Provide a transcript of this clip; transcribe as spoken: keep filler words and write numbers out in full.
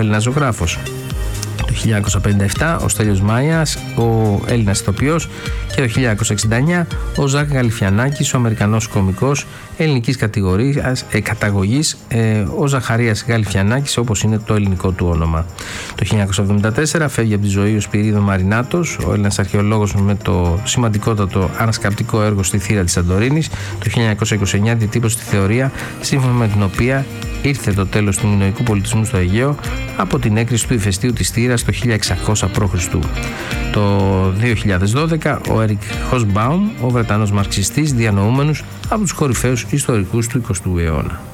Έλληνας ζωγράφος. Το χίλια εννιακόσια πενήντα επτά ο Στέλιος Μάιας, ο Έλληνας ηθοποιός, και το χίλια εννιακόσια εξήντα εννιά ο Ζακ Γαλιφιανάκης, ο Αμερικανός κωμικός ελληνικής κατηγορίας, ε, καταγωγής, ε, ο Ζαχαρίας Γαλιφιανάκης, όπως είναι το ελληνικό του όνομα. Το χίλια εννιακόσια εβδομήντα τέσσερα φεύγει από τη ζωή ο Σπυρίδων Μαρινάτος, ο Έλληνας αρχαιολόγος με το σημαντικότατο ανασκαπτικό έργο στη θύρα της Σαντορίνης. Το χίλια εννιακόσια είκοσι εννιά διατύπωσε τη θεωρία σύμφωνα με την οποία ήρθε το τέλος του μινωικού πολιτισμού στο Αιγαίο από την έκρηση του ηφαιστείου της Θύρας το χίλια εξακόσια π.Χ. Το δύο χιλιάδες δώδεκα ο Έρικ Χοσμπάουμ, ο Βρετανός μαρξιστής, διανοούμενος από τους κορυφαίους ιστορικούς του εικοστού αιώνα.